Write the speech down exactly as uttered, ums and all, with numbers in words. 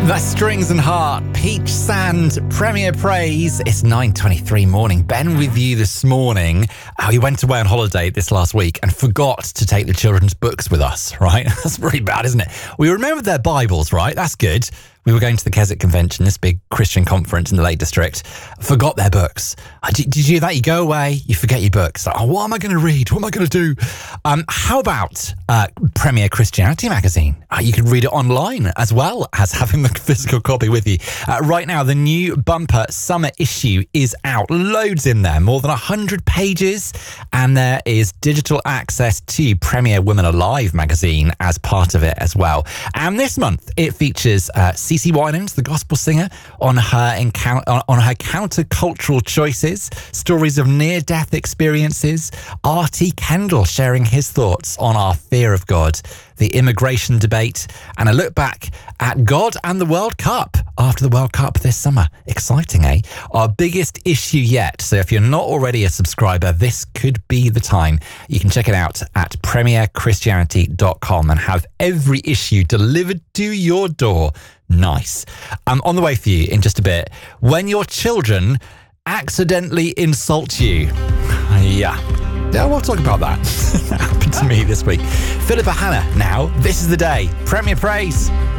The Strings and Heart, Peach Sand, Premier Praise. It's nine twenty-three morning. Ben with you this morning. Uh, we went away on holiday this last week and forgot to take the children's books with us, right? That's really bad, isn't it? We remembered their Bibles, right? That's good. We were going to the Keswick Convention, this big Christian conference in the Lake District. Forgot their books. Uh, did, did you do that? You go away, you forget your books. Like, oh, what am I going to read? What am I going to do? Um, how about uh, Premier Christianity magazine? Uh, you can read it online as well as having the physical copy with you. Uh, right now, the new bumper summer issue is out. Loads in there, more than one hundred pages. And there is digital access to Premier Women Alive magazine as part of it as well. And this month, it features uh, C C Winans, the gospel singer, on her encounter, on her countercultural choices, stories of near-death experiences, Artie Kendall sharing his thoughts on our fear of God, the immigration debate, and a look back at God and the World Cup after the World Cup this summer. Exciting, eh? Our biggest issue yet. So if you're not already a subscriber, this could be the time. You can check it out at premier christianity dot com and have every issue delivered to your door. Nice. I'm on the way for you in just a bit. When your children accidentally insult you. Yeah. Yeah, we'll talk about that. That happened to me this week. Philippa Hanna now. This is the day. Premier Praise.